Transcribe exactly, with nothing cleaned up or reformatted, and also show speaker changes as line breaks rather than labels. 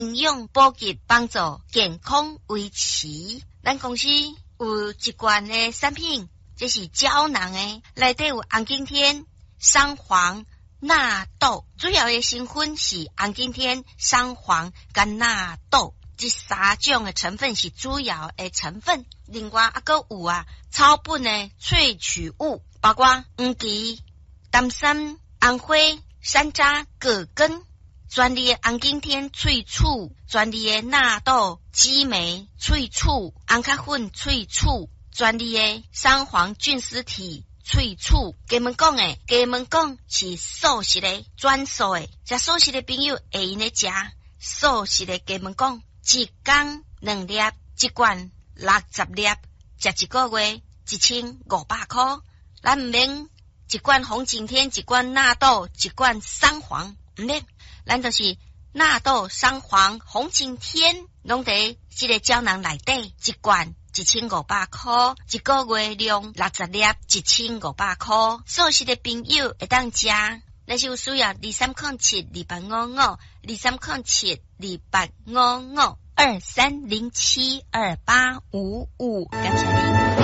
营养补给，帮助健康维持。咱公司有一罐的产品，这是胶囊的，内底有红景天、桑黄、纳豆，主要的成分是红景天、桑黄跟纳豆，这三种的成分是主要的成分。另外还佫有啊草本的萃取物，包括黄芪、丹参、红花、山楂、葛根。专利的红景天萃取，专利的纳豆、激酶萃取，红咖粉萃取，专利的三黄菌丝体萃取。给们讲诶，给们讲是素食的、专属的，食素食的朋友会用咧食素食的。给们讲，一天两粒，一罐六十粒，食一个月一千五百块。咱唔免一罐红景天，一罐纳豆，一罐三黄，唔免。咱就是纳豆、三黄、红景天，拢伫这个胶囊内底，一罐一千五百块，一个月量六十粒，一千五百块。素食的朋友会当食，那是有需要二三零七二八五五，二三零七二八五五，二三零七二八五五，感谢你。